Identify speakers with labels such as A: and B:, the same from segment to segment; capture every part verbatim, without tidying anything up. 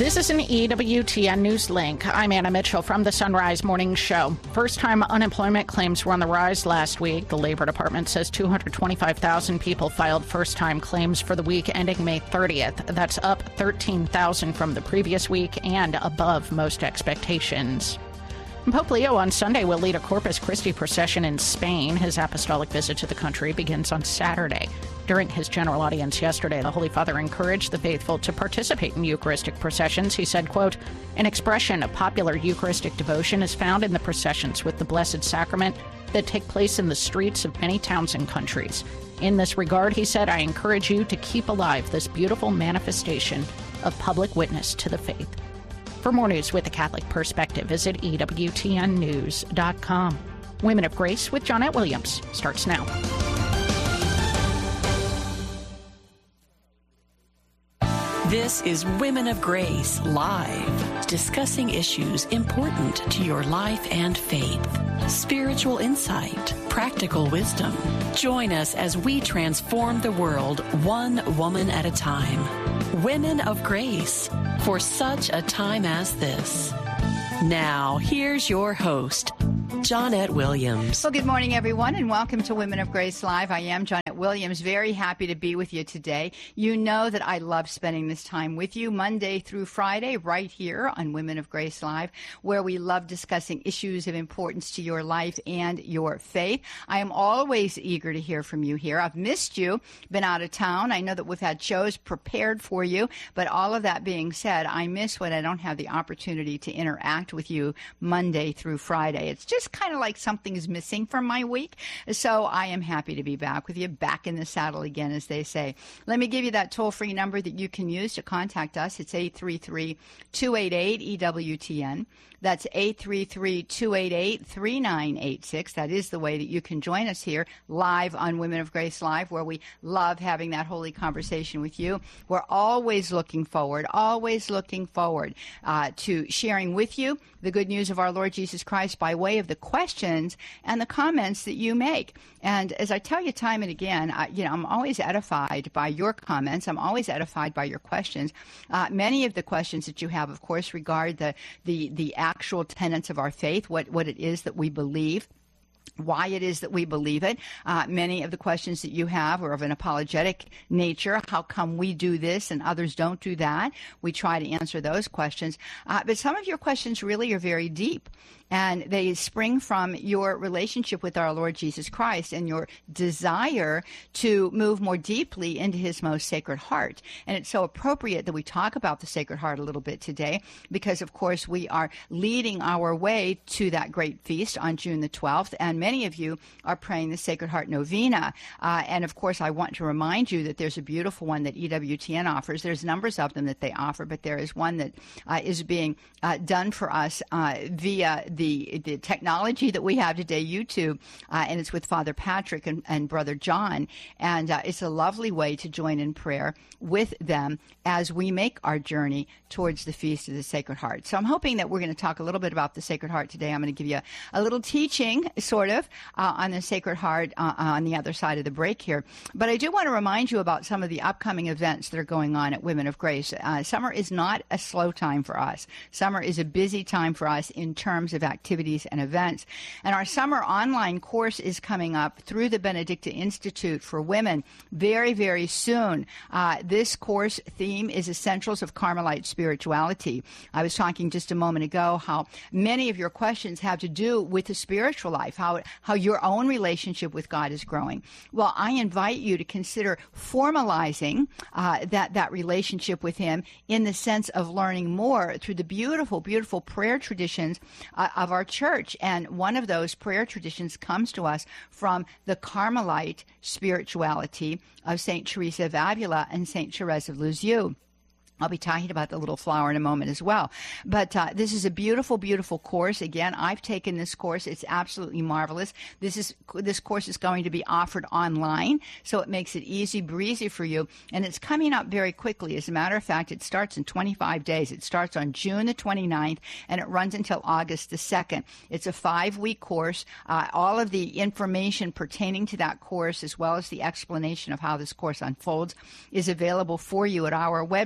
A: This is an E W T N News Link. I'm Anna Mitchell from the Sunrise Morning Show. First-time unemployment claims were on the rise last week. The Labor Department says two hundred twenty-five thousand people filed first-time claims for the week ending May thirtieth. That's up thirteen thousand from the previous week and above most expectations. Pope Leo on Sunday will lead a Corpus Christi procession in Spain. His apostolic visit to the country begins on Saturday. During his general audience yesterday, the Holy Father encouraged the faithful to participate in Eucharistic processions. He said, quote, "An expression of popular Eucharistic devotion is found in the processions with the Blessed Sacrament that take place in the streets of many towns and countries. In this regard," he said, "I encourage you to keep alive this beautiful manifestation of public witness to the faith." For more news with a Catholic perspective, visit E W T N news dot com. Women of Grace with Johnnette Williams starts now.
B: This is Women of Grace Live, discussing issues important to your life and faith. Spiritual insight, practical wisdom. Join us as we transform the world one woman at a time. Women of Grace, for such a time as this. Now, here's your host, Johnnette Williams.
C: Well, good morning, everyone, and welcome to Women of Grace Live. I am Johnnette Williams, very happy to be with you today. You know that I love spending this time with you Monday through Friday right here on Women of Grace Live, where we love discussing issues of importance to your life and your faith. I am always eager to hear from you here. I've missed you, been out of town. I know that we've had shows prepared for you, but all of that being said, I miss when I don't have the opportunity to interact with you Monday through Friday. It's just kind of like something is missing from my week. So I am happy to be back with you, back in the saddle again, as they say. Let me give you that toll-free number that you can use to contact us. It's eight three three, two eight eight, E W T N. That's eight three three, two eight eight, three nine eight six. That is the way that you can join us here live on Women of Grace Live, where we love having that holy conversation with you. We're always looking forward, always looking forward uh, to sharing with you the good news of our Lord Jesus Christ by way of the questions and the comments that you make. And as I tell you time and again, I, you know, I'm always edified by your comments. I'm always edified by your questions. Uh, many of the questions that you have, of course, regard the the the actual tenets of our faith, what what it is that we believe, why it is that we believe it. Uh, many of the questions that you have are of an apologetic nature. How come we do this and others don't do that? We try to answer those questions. Uh, but some of your questions really are very deep, and they spring from your relationship with our Lord Jesus Christ and your desire to move more deeply into his most sacred heart. And it's so appropriate that we talk about the Sacred Heart a little bit today because, of course, we are leading our way to that great feast on June the twelfth, and many of you are praying the Sacred Heart Novena. Uh, and, of course, I want to remind you that there's a beautiful one that E W T N offers. There's numbers of them that they offer, but there is one that uh, is being uh, done for us uh, via the The, the technology that we have today, YouTube, uh, and it's with Father Patrick and, and Brother John, and uh, it's a lovely way to join in prayer with them as we make our journey towards the Feast of the Sacred Heart. So I'm hoping that we're going to talk a little bit about the Sacred Heart today. I'm going to give you a, a little teaching, sort of, uh, on the Sacred Heart uh, on the other side of the break here. But I do want to remind you about some of the upcoming events that are going on at Women of Grace. Uh, summer is not a slow time for us. Summer is a busy time for us in terms of activities and events. And our summer online course is coming up through the Benedicta Institute for Women very, very soon. Uh, this course theme is Essentials of Carmelite Spirituality. I was talking just a moment ago how many of your questions have to do with the spiritual life, how, how your own relationship with God is growing. Well, I invite you to consider formalizing uh, that, that relationship with him in the sense of learning more through the beautiful, beautiful prayer traditions uh, of our church. And one of those prayer traditions comes to us from the Carmelite spirituality of Saint Teresa of Avila and Saint Therese of Lisieux. I'll be talking about the little flower in a moment as well. But uh, this is a beautiful, beautiful course. Again, I've taken this course. It's absolutely marvelous. This is this course is going to be offered online, so it makes it easy breezy for you. And it's coming up very quickly. As a matter of fact, it starts in twenty-five days. It starts on June the twenty-ninth, and it runs until August the second. It's a five-week course. Uh, all of the information pertaining to that course, as well as the explanation of how this course unfolds, is available for you at our website,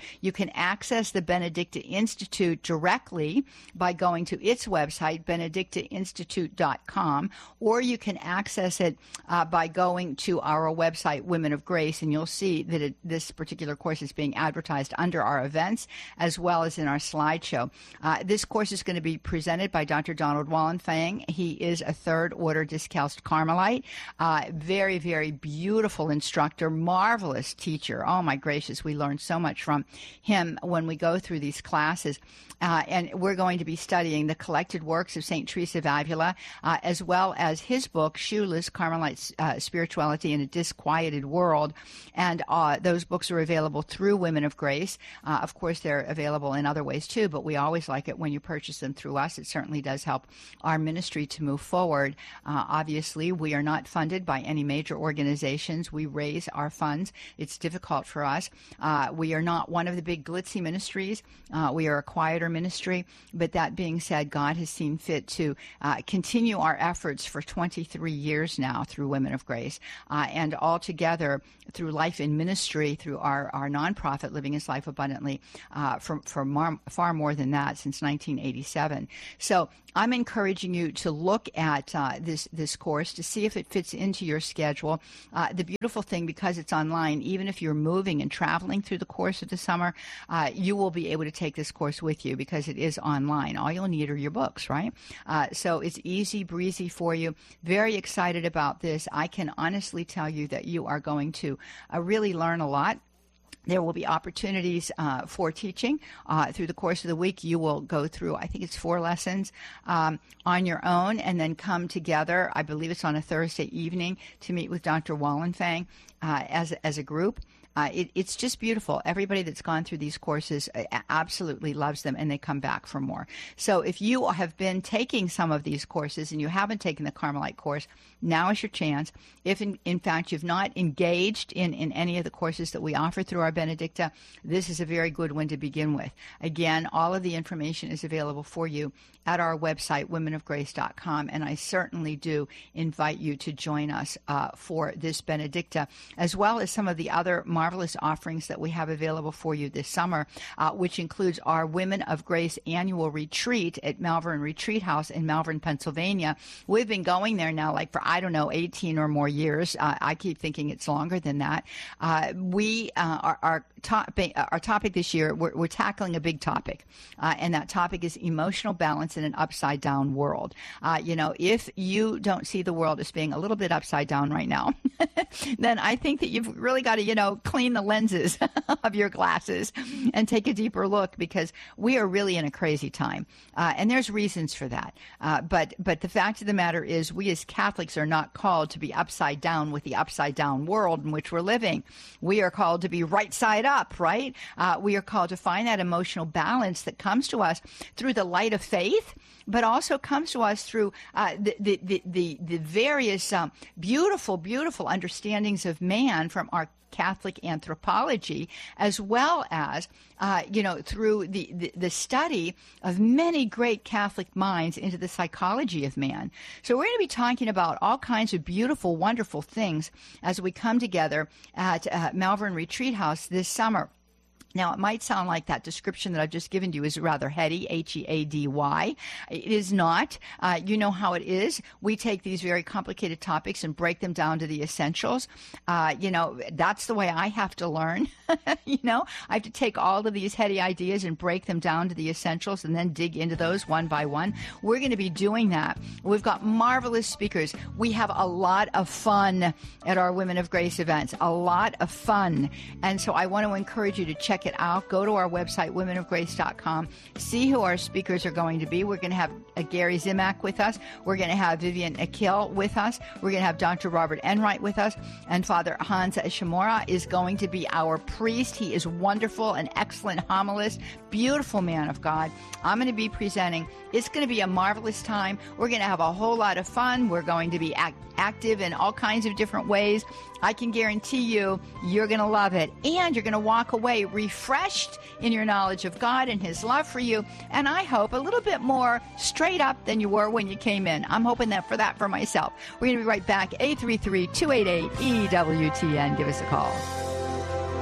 C: You can access the Benedicta Institute directly by going to its website, benedicta institute dot com, or you can access it uh, by going to our website, Women of Grace, and you'll see that it, this particular course is being advertised under our events as well as in our slideshow. Uh, this course is going to be presented by Doctor Donald Wallenfang. He is a third order Discalced Carmelite. Uh, very, very beautiful instructor, marvelous teacher. Oh my gracious, we learn so much from him when we go through these classes. Uh, and we're going to be studying the collected works of Saint Teresa of Avila, uh, as well as his book, Shoeless, Carmelite uh, Spirituality in a Disquieted World. And uh, those books are available through Women of Grace. Uh, of course, they're available in other ways too, but we always like it when you purchase them through us. It certainly does help our ministry to move forward. Uh, obviously, we are not funded by any major organizations. We raise our funds. It's difficult for us. Uh, we are not one of the big glitzy ministries. Uh, we are a quieter ministry. But that being said, God has seen fit to uh, continue our efforts for twenty-three years now through Women of Grace, uh, and altogether through Life in Ministry, through our, our nonprofit, Living His Life Abundantly, uh, for, for mar- far more than that, since nineteen eighty-seven. So I'm encouraging you to look at uh, this, this course to see if it fits into your schedule. Uh, the beautiful thing, because it's online, even if you're moving and traveling through the course of the summer, uh, you will be able to take this course with you because it is online. All you'll need are your books, right? Uh, so it's easy breezy for you. Very excited about this. I can honestly tell you that you are going to uh, really learn a lot. There will be opportunities uh, for teaching uh, through the course of the week. You will go through, I think it's four lessons um, on your own, and then come together. I believe it's on a Thursday evening to meet with Doctor Wallenfang uh, as as a group. Uh, it, it's just beautiful. Everybody that's gone through these courses absolutely loves them, and they come back for more. So if you have been taking some of these courses and you haven't taken the Carmelite course, now is your chance. If, in, in fact, you've not engaged in, in any of the courses that we offer through our Benedicta, this is a very good one to begin with. Again, all of the information is available for you at our website, women of grace dot com, and I certainly do invite you to join us uh, for this Benedicta, as well as some of the other marvelous offerings that we have available for you this summer, uh, which includes our Women of Grace annual retreat at Malvern Retreat House in Malvern, Pennsylvania. We've been going there now like for, I don't know, eighteen or more years. Uh, I keep thinking it's longer than that. Uh, we, uh, our, our, topic, our topic this year, we're, we're tackling a big topic, uh, and that topic is emotional balance in an upside down world. Uh, you know, if you don't see the world as being a little bit upside down right now, then I think that you've really got to, you know, clean the lenses of your glasses and take a deeper look, because we are really in a crazy time. Uh, and there's reasons for that. Uh, but, but the fact of the matter is, we as Catholics are not called to be upside down with the upside down world in which we're living. We are called to be right side up, right? Uh, we are called to find that emotional balance that comes to us through the light of faith, but also comes to us through uh, the, the, the, the, the various um, beautiful, beautiful understandings of man from our Catholic anthropology, as well as, uh, you know, through the, the, the study of many great Catholic minds into the psychology of man. So we're going to be talking about all kinds of beautiful, wonderful things as we come together at uh, Malvern Retreat House this summer. Now, it might sound like that description that I've just given you is rather heady, H E A D Y. It is not. Uh, you know how it is. We take these very complicated topics and break them down to the essentials. Uh, you know, that's the way I have to learn. You know, I have to take all of these heady ideas and break them down to the essentials and then dig into those one by one. We're going to be doing that. We've got marvelous speakers. We have a lot of fun at our Women of Grace events, a lot of fun. And so I want to encourage you to check it out. Go to our website, women of grace dot com. See who our speakers are going to be. We're going to have uh, Gary Zimak with us. We're going to have Vivian Akil with us. We're going to have Doctor Robert Enright with us. And Father Hans Shimura is going to be our priest. He is wonderful, an excellent homilist, beautiful man of God. I'm going to be presenting. It's going to be a marvelous time. We're going to have a whole lot of fun. We're going to be act- active in all kinds of different ways. I can guarantee you, you're going to love it. And you're going to walk away refreshed in your knowledge of God and His love for you. And I hope a little bit more straight up than you were when you came in. I'm hoping that for that for myself. We're going to be right back. eight three three, two eight eight, E W T N. Give us a call.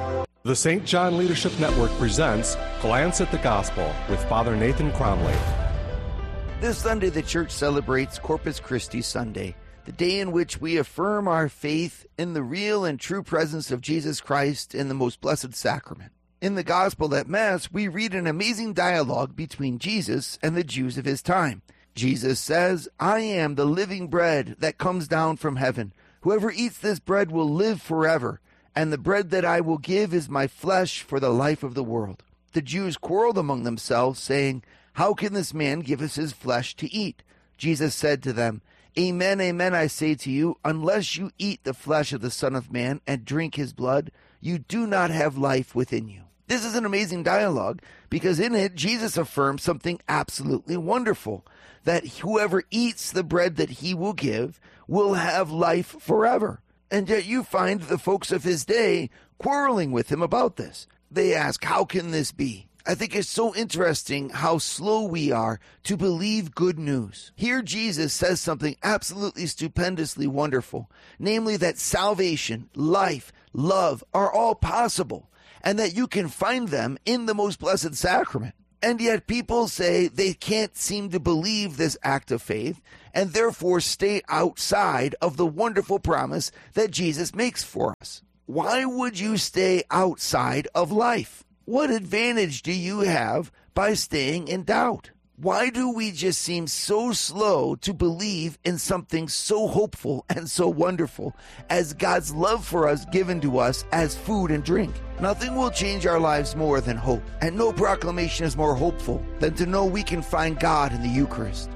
D: The Saint John Leadership Network presents Glance at the Gospel with Father Nathan Cromley.
E: This Sunday, the Church celebrates Corpus Christi Sunday, the day in which we affirm our faith in the real and true presence of Jesus Christ in the most blessed sacrament. In the Gospel at Mass, we read an amazing dialogue between Jesus and the Jews of his time. Jesus says, "I am the living bread that comes down from heaven. Whoever eats this bread will live forever. And the bread that I will give is my flesh for the life of the world." The Jews quarreled among themselves, saying, "How can this man give us his flesh to eat?" Jesus said to them, "Amen, amen, I say to you, unless you eat the flesh of the Son of Man and drink his blood, you do not have life within you." This is an amazing dialogue because in it, Jesus affirms something absolutely wonderful, that whoever eats the bread that he will give will have life forever. And yet you find the folks of his day quarreling with him about this. They ask, how can this be? I think it's so interesting how slow we are to believe good news. Here Jesus says something absolutely stupendously wonderful, namely that salvation, life, love are all possible, and that you can find them in the most blessed sacrament. And yet people say they can't seem to believe this act of faith and therefore stay outside of the wonderful promise that Jesus makes for us. Why would you stay outside of life? What advantage do you have by staying in doubt? Why do we just seem so slow to believe in something so hopeful and so wonderful as God's love for us given to us as food and drink? Nothing will change our lives more than hope, and no proclamation is more hopeful than to know we can find God in the Eucharist.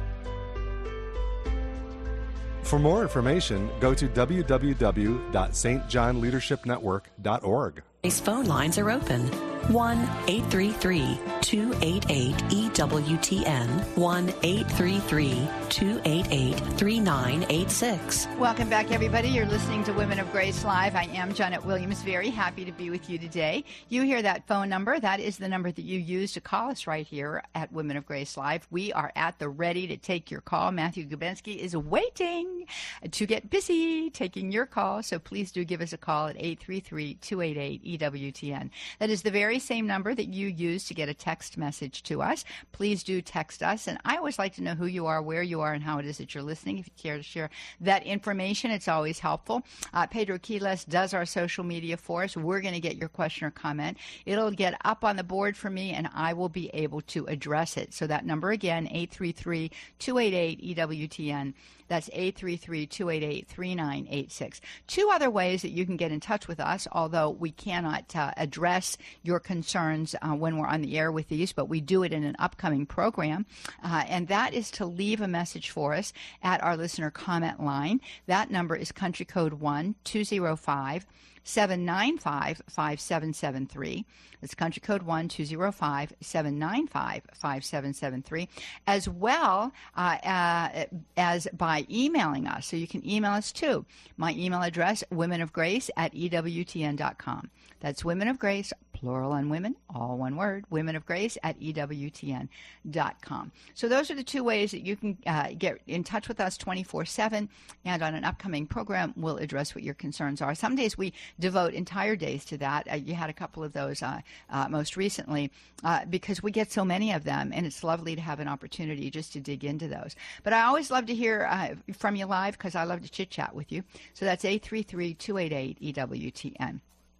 D: For more information, go to w w w dot s t john leadership network dot org.
B: These phone lines are open. one eight three three, two eight eight, E W T N, one eight three three, two eight eight, three nine eight six.
C: Welcome back, everybody. You're listening to Women of Grace Live. I am Janet Williams. Very happy to be with you today. You hear that phone number. That is the number that you use to call us right here at Women of Grace Live. We are at the ready to take your call. Matthew Gubensky is waiting to get busy taking your call, so please do give us a call at eight three three, two eight eight, E W T N. That is the very same number that you use to get a text message to us. Please do text us, and I always like to know who you are, where you are, and how it is that you're listening. If you care to share that information, it's always helpful. Uh, Pedro Quiles does our social media for us. We're going to get your question or comment. It'll get up on the board for me, and I will be able to address it. So that number again, eight three three, two eight eight, E W T N. That's eight three three, two eight eight, three nine eight six. Two other ways that you can get in touch with us, although we cannot uh, address your concerns uh, when we're on the air with these, but we do it in an upcoming program, uh, and that is to leave a message for us at our listener comment line. That number is country code one two zero five, seven nine five, five seven seven three. That's country code one two zero five, seven nine five, five seven seven three, as well uh, uh, as by emailing us. So you can email us too. My email address, womenofgrace at E W T N dot com. That's Women of Grace, plural on women, all one word, Women of Grace at E W T N dot com. So those are the two ways that you can uh, get in touch with us twenty-four seven, and on an upcoming program, we'll address what your concerns are. Some days we devote entire days to that. Uh, you had a couple of those uh, uh, most recently uh, because we get so many of them, and it's lovely to have an opportunity just to dig into those. But I always love to hear uh, from you live because I love to chit-chat with you. So that's eight three three, two eight eight, E W T N.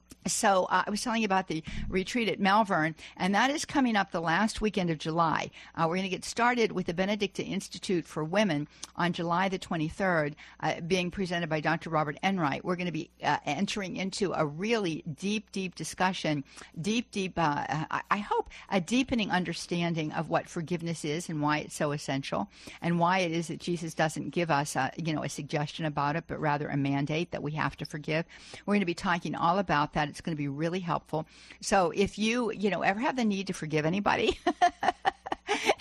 C: So uh, I was telling you about the retreat at Malvern, and that is coming up the last weekend of July. Uh, we're going to get started with the Benedicta Institute for Women on July the twenty-third, uh, being presented by Doctor Robert Enright. We're going to be uh, entering into a really deep, deep discussion, deep, deep, uh, I, I hope, a deepening understanding of what forgiveness is and why it's so essential, and why it is that Jesus doesn't give us, a, you know, a suggestion about it, but rather a mandate that we have to forgive. We're going to be talking all about that. It's going to be really helpful. So if you, you know, ever have the need to forgive anybody,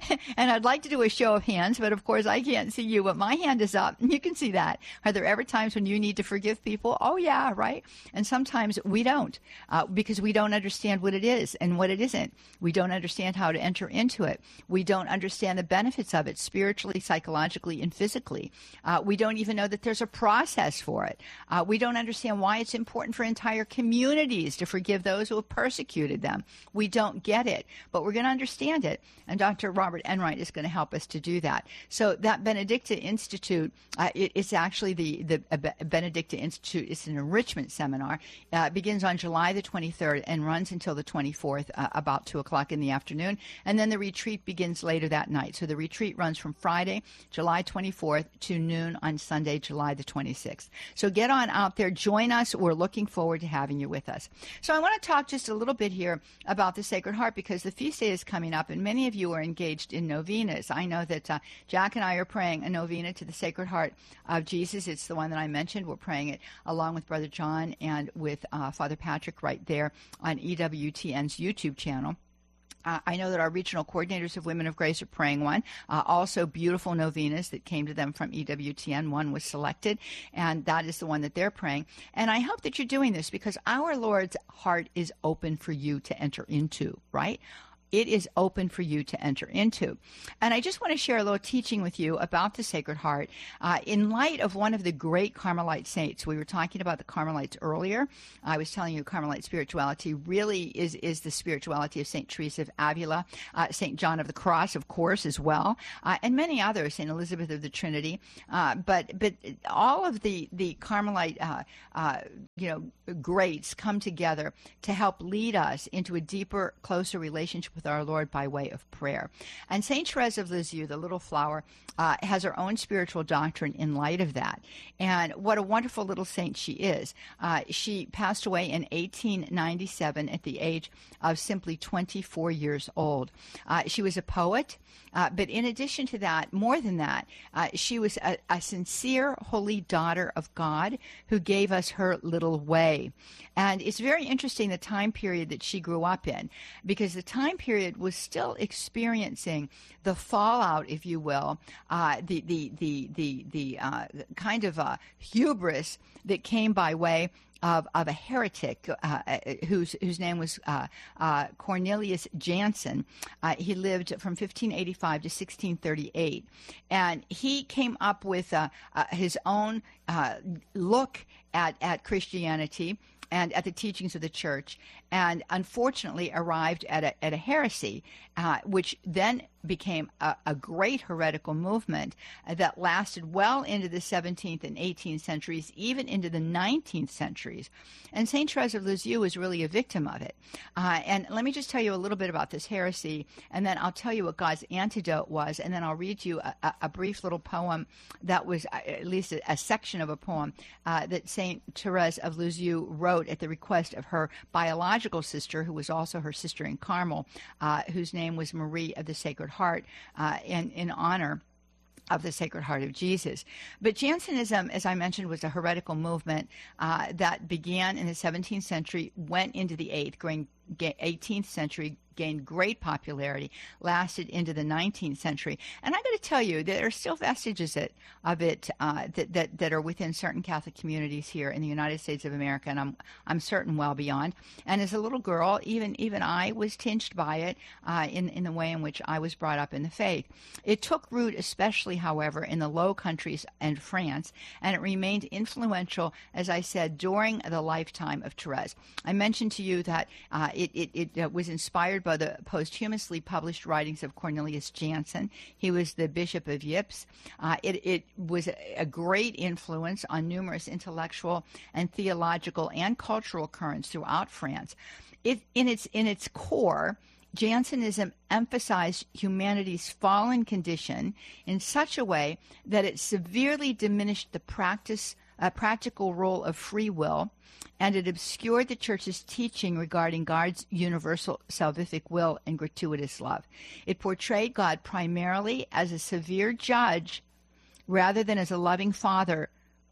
C: And I'd like to do a show of hands, but of course I can't see you, but my hand is up. You can see that. Are there ever times when you need to forgive people? Oh, yeah, right? And sometimes we don't uh, because we don't understand what it is and what it isn't. We don't understand how to enter into it. We don't understand the benefits of it spiritually, psychologically, and physically. Uh, we don't even know that there's a process for it. Uh, we don't understand why it's important for entire communities to forgive those who have persecuted them. We don't get it, but we're going to understand it. And Doctor Robert Enright is going to help us to do that. So that Benedicta Institute, uh, it, it's actually the, the uh, Benedicta Institute. It's an enrichment seminar. Uh, it begins on July the twenty-third and runs until the twenty-fourth, uh, about two o'clock in the afternoon. And then the retreat begins later that night. So the retreat runs from Friday, July twenty-fourth to noon on Sunday, July the twenty-sixth. So get on out there. Join us. We're looking forward to having you with us. So I want to talk just a little bit here about the Sacred Heart because the feast day is coming up and many of you are engaged in novenas. I know that uh, Jack and I are praying a novena to the Sacred Heart of Jesus. It's the one that I mentioned. We're praying it along with Brother John and with uh, Father Patrick right there on E W T N's YouTube channel. Uh, I know that our regional coordinators of Women of Grace are praying one. Uh, also, beautiful novenas that came to them from E W T N. One was selected, and that is the one that they're praying. And I hope that you're doing this because our Lord's heart is open for you to enter into, right? It is open for you to enter into. And I just want to share a little teaching with you about the Sacred Heart uh, in light of one of the great Carmelite saints. We were talking about the Carmelites earlier. I was telling you Carmelite spirituality really is, is the spirituality of Saint Teresa of Avila, uh, Saint John of the Cross, of course, as well, uh, and many others, Saint Elizabeth of the Trinity. Uh, but but all of the, the Carmelite uh, uh, you know, greats come together to help lead us into a deeper, closer relationship with our Lord by way of prayer. And Saint Therese of Lisieux, the little flower, uh, has her own spiritual doctrine in light of that. And what a wonderful little saint she is. Uh, she passed away in eighteen ninety-seven at the age of simply twenty-four years old. Uh, she was a poet, uh, but in addition to that, more than that, uh, she was a, a sincere, holy daughter of God who gave us her little way. And it's very interesting the time period that she grew up in, because the time period was still experiencing the fallout, if you will, uh, the the the the the uh, kind of uh, hubris that came by way of of a heretic uh, whose whose name was uh, uh, Cornelius Jansen. Uh, he lived from fifteen eighty-five to sixteen thirty-eight, and he came up with uh, uh, his own uh, look at at Christianity and at the teachings of the church, and unfortunately arrived at a, at a heresy, uh, which then became a, a great heretical movement that lasted well into the seventeenth and eighteenth centuries, even into the nineteenth centuries. And Saint Therese of Lisieux was really a victim of it. Uh, and let me just tell you a little bit about this heresy, and then I'll tell you what God's antidote was, and then I'll read you a, a, a brief little poem that was, uh, at least a, a section of a poem uh, that Saint Therese of Lisieux wrote at the request of her biological sister, who was also her sister in Carmel, uh, whose name was Marie of the Sacred Heart, uh, in, in honor of the Sacred Heart of Jesus. But Jansenism, as I mentioned, was a heretical movement uh, that began in the seventeenth century, went into the eighth, eighteenth century, gained great popularity, lasted into the nineteenth century. And I got to tell you, there are still vestiges of it, of it uh, that, that that are within certain Catholic communities here in the United States of America, and I'm I'm certain well beyond. And as a little girl, even even I was tinged by it uh, in in the way in which I was brought up in the faith. It took root, especially, however, in the Low Countries and France, and it remained influential, as I said, during the lifetime of Therese. I mentioned to you that uh, it it, it uh, was inspired by the posthumously published writings of Cornelius Jansen. He was the Bishop of Ypres. Uh, it, it was a, a great influence on numerous intellectual and theological and cultural currents throughout France. It, in its in its core, Jansenism emphasized humanity's fallen condition in such a way that it severely diminished the practice, uh, practical role of free will, and it obscured the Church's teaching regarding God's universal salvific will and gratuitous love. It portrayed God primarily as a severe judge rather than as a loving father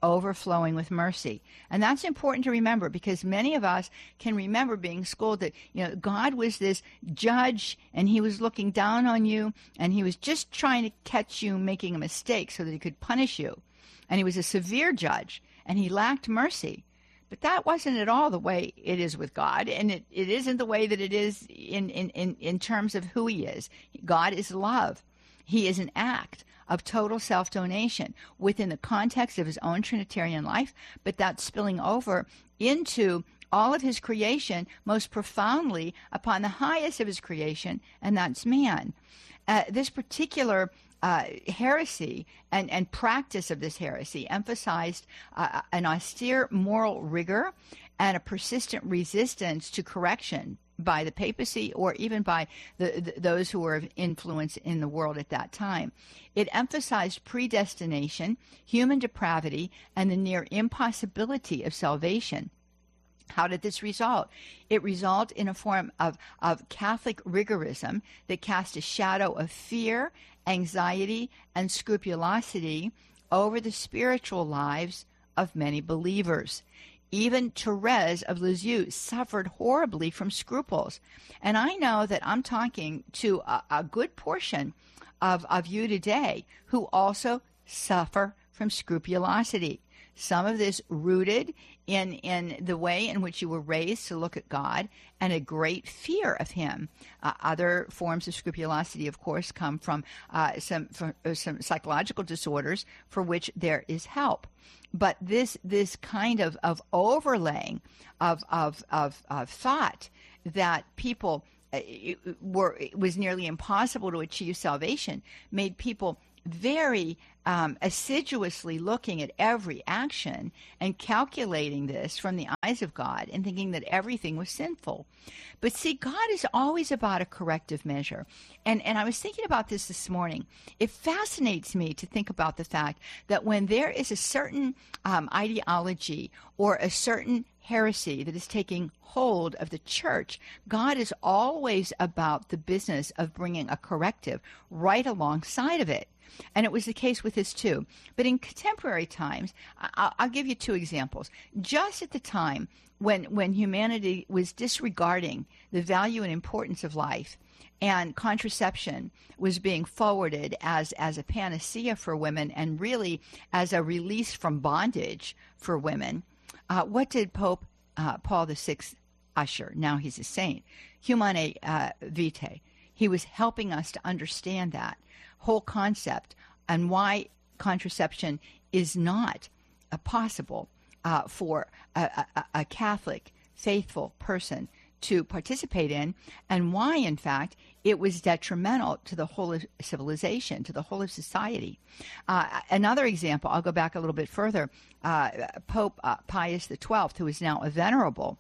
C: overflowing with mercy. And that's important to remember, because many of us can remember being scolded. You know, God was this judge, and he was looking down on you, and he was just trying to catch you making a mistake so that he could punish you. And he was a severe judge, and he lacked mercy. But that wasn't at all the way it is with God, and it, it isn't the way that it is in, in, in, in terms of who he is. God is love. He is an act of total self-donation within the context of his own Trinitarian life, but that's spilling over into all of his creation, most profoundly upon the highest of his creation, and that's man. Uh, this particular uh, heresy and, and practice of this heresy emphasized uh, an austere moral rigor and a persistent resistance to correction by the papacy or even by the, the, those who were of influence in the world at that time. It emphasized predestination, human depravity, and the near impossibility of salvation. How did this result? It resulted in a form of, of Catholic rigorism that cast a shadow of fear, anxiety, and scrupulosity over the spiritual lives of many believers. Even Therese of Lisieux suffered horribly from scruples. And I know that I'm talking to a, a good portion of, of you today who also suffer from scrupulosity. Some of this rooted in, in the way in which you were raised to look at God and a great fear of him. Uh, other forms of scrupulosity, of course, come from, uh, some, from uh, some psychological disorders for which there is help. But this this kind of, of overlaying of, of, of, of thought that people uh, were it was nearly impossible to achieve salvation made people very um, assiduously looking at every action and calculating this from the eyes of God and thinking that everything was sinful. But see, God is always about a corrective measure. And, and I was thinking about this this morning. It fascinates me to think about the fact that when there is a certain um, ideology or a certain heresy that is taking hold of the church, God is always about the business of bringing a corrective right alongside of it. And it was the case with this too. But in contemporary times, I'll, I'll give you two examples. Just at the time when, when humanity was disregarding the value and importance of life, and contraception was being forwarded as, as a panacea for women and really as a release from bondage for women, uh, what did Pope uh, Paul the Sixth usher? Now he's a saint. Humanae uh, Vitae. He was helping us to understand that whole concept and why contraception is not uh, possible uh, for a, a, a Catholic faithful person to participate in, and why, in fact, it was detrimental to the whole of civilization, to the whole of society. Uh, another example, I'll go back a little bit further, uh, Pope uh, Pius the Twelfth, who is now a venerable,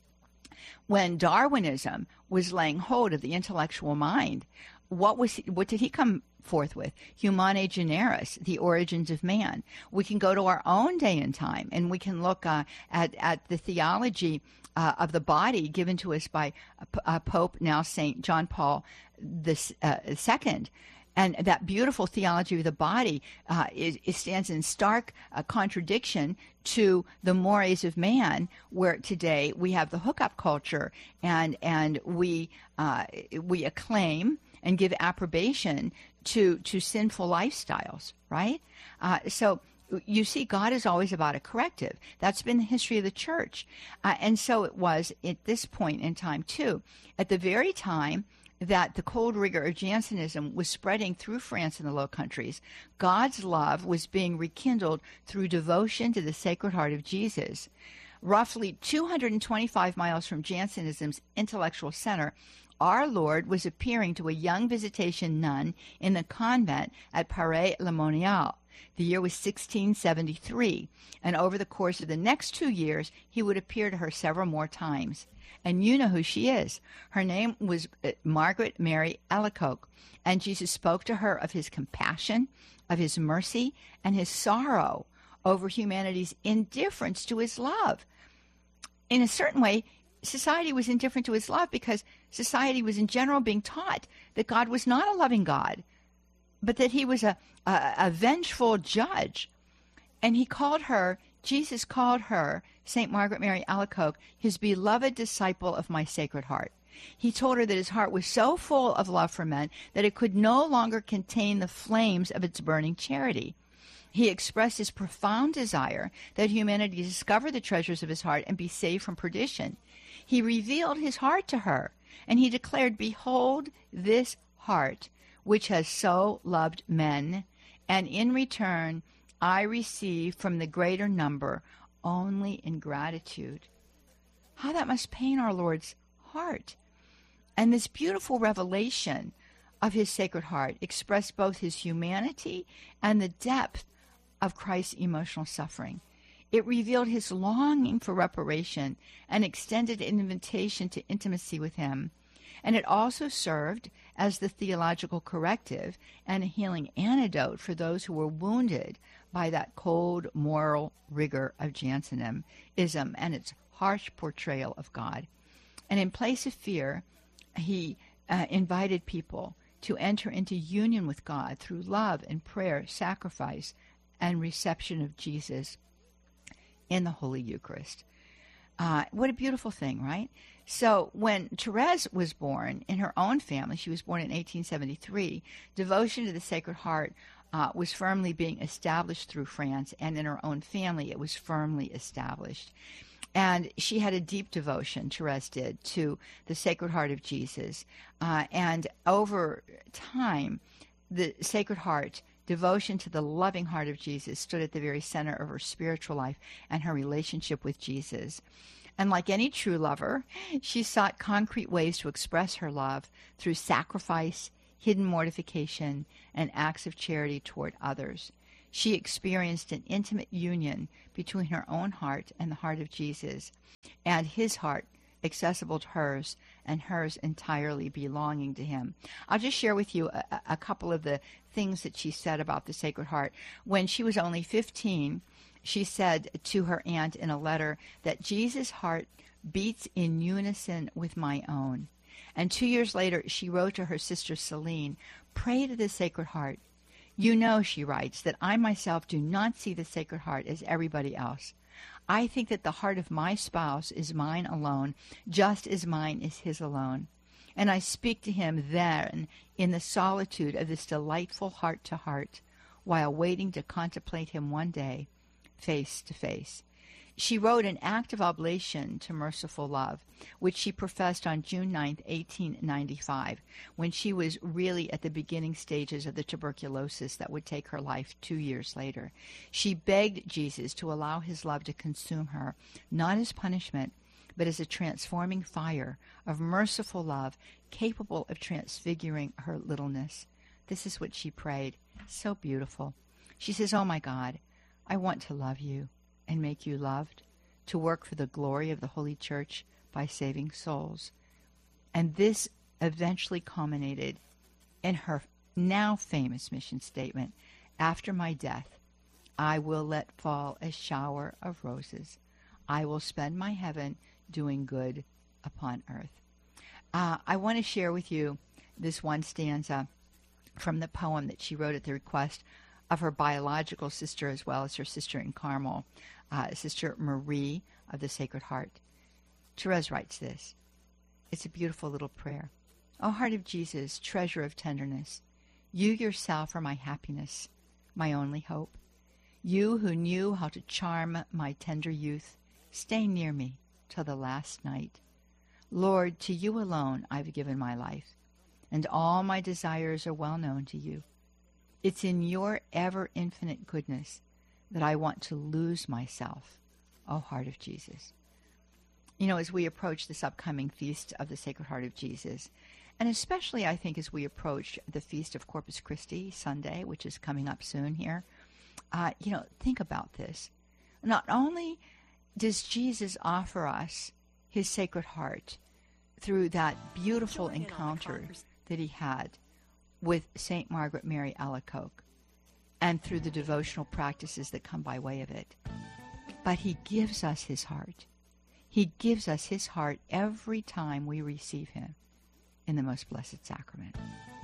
C: when Darwinism was laying hold of the intellectual mind, what was he, what did he come forth with? Humanae Generis, the origins of man. We can go to our own day and time, and we can look uh, at at the theology uh, of the body given to us by uh, Pope, now Saint John Paul the uh, Second. And that beautiful theology of the body uh, it, it stands in stark uh, contradiction to the mores of man, where today we have the hookup culture, and and we uh, we acclaim and give approbation to to sinful lifestyles, right? Uh, so you see, God is always about a corrective. That's been the history of the church, uh, and so it was at this point in time too. At the very time that the cold rigor of Jansenism was spreading through France and the Low Countries, God's love was being rekindled through devotion to the Sacred Heart of Jesus. Roughly two hundred twenty-five miles from Jansenism's intellectual center, our Lord was appearing to a young visitation nun in the convent at Paray-le-Monial. The year was sixteen seventy-three, and over the course of the next two years, he would appear to her several more times. And you know who she is. Her name was uh, Margaret Mary Alacoque, and Jesus spoke to her of his compassion, of his mercy, and his sorrow over humanity's indifference to his love. In a certain way, society was indifferent to his love because society was in general being taught that God was not a loving God, but that he was a, a, a vengeful judge. And he called her, Jesus called her, Saint Margaret Mary Alacoque, his beloved disciple of my Sacred Heart. He told her that his heart was so full of love for men that it could no longer contain the flames of its burning charity. He expressed his profound desire that humanity discover the treasures of his heart and be saved from perdition. He revealed his heart to her, and he declared, "Behold this heart, which has so loved men, and in return I receive from the greater number only ingratitude." How that must pain our Lord's heart. And this beautiful revelation of his Sacred Heart expressed both his humanity and the depth of Christ's emotional suffering. It revealed his longing for reparation and extended an invitation to intimacy with him. And it also served as the theological corrective and a healing antidote for those who were wounded by that cold moral rigor of Jansenism and its harsh portrayal of God. And in place of fear, he uh, invited people to enter into union with God through love and prayer, sacrifice, and reception of Jesus in the Holy Eucharist. Uh, what a beautiful thing, right? So when Therese was born in her own family, she was born in eighteen seventy-three, devotion to the Sacred Heart uh, was firmly being established through France, and in her own family it was firmly established. And she had a deep devotion, Therese did, to the Sacred Heart of Jesus. Uh, and over time, the Sacred Heart, devotion to the loving heart of Jesus, stood at the very center of her spiritual life and her relationship with Jesus. And like any true lover, she sought concrete ways to express her love through sacrifice, hidden mortification, and acts of charity toward others. She experienced an intimate union between her own heart and the heart of Jesus, and his heart accessible to hers, and hers entirely belonging to him. I'll just share with you a, a couple of the things that she said about the Sacred Heart. When she was only fifteen, she said to her aunt in a letter that Jesus' heart beats in unison with my own. And two years later, she wrote to her sister Celine, "Pray to the Sacred Heart. You know," she writes, "that I myself do not see the Sacred Heart as everybody else. I think that the heart of my spouse is mine alone, just as mine is his alone. And I speak to him then in the solitude of this delightful heart-to-heart, while waiting to contemplate him one day, face to face." She wrote an act of oblation to merciful love, which she professed on June ninth, eighteen ninety-five, when she was really at the beginning stages of the tuberculosis that would take her life two years later. She begged Jesus to allow his love to consume her, not as punishment, but as a transforming fire of merciful love capable of transfiguring her littleness. This is what she prayed. So beautiful. She says, "Oh my God, I want to love you and make you loved, to work for the glory of the Holy Church by saving souls." And this eventually culminated in her now famous mission statement, "After my death, I will let fall a shower of roses. I will spend my heaven doing good upon earth." Uh, I want to share with you this one stanza from the poem that she wrote at the request of her biological sister as well as her sister in Carmel, uh, Sister Marie of the Sacred Heart. Therese writes this. It's a beautiful little prayer. "O heart of Jesus, treasure of tenderness, you yourself are my happiness, my only hope. You who knew how to charm my tender youth, stay near me till the last night. Lord, to you alone I've given my life, and all my desires are well known to you. It's in your ever infinite goodness that I want to lose myself, O heart of Jesus." You know, as we approach this upcoming feast of the Sacred Heart of Jesus, and especially I think as we approach the feast of Corpus Christi Sunday, which is coming up soon here, uh, you know, think about this. Not only does Jesus offer us his Sacred Heart through that beautiful encounter that he had with Saint Margaret Mary Alacoque, and through the devotional practices that come by way of it, but he gives us his heart. He gives us his heart every time we receive him in the most blessed sacrament.